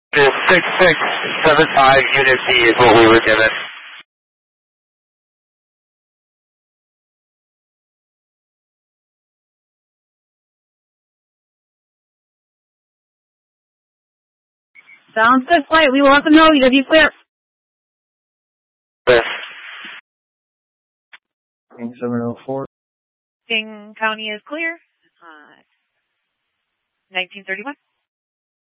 6675 Unit B is what we were given. Sounds good, flight. We will let them know. UW clear. Yes. King 704. King County is clear. 1931.